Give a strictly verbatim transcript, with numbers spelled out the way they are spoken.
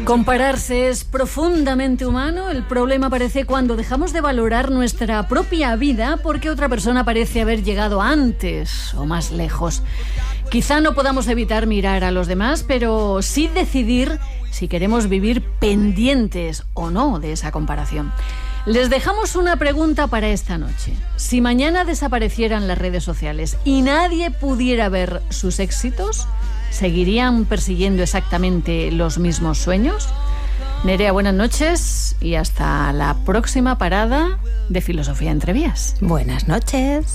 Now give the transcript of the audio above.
Compararse es profundamente humano. El problema aparece cuando dejamos de valorar nuestra propia vida porque otra persona parece haber llegado antes o más lejos. Quizá no podamos evitar mirar a los demás, pero sí decidir si queremos vivir pendientes o no de esa comparación. Les dejamos una pregunta para esta noche. Si mañana desaparecieran las redes sociales y nadie pudiera ver sus éxitos, ¿seguirían persiguiendo exactamente los mismos sueños? Nerea, buenas noches y hasta la próxima parada de Filosofía entre Vías. Buenas noches.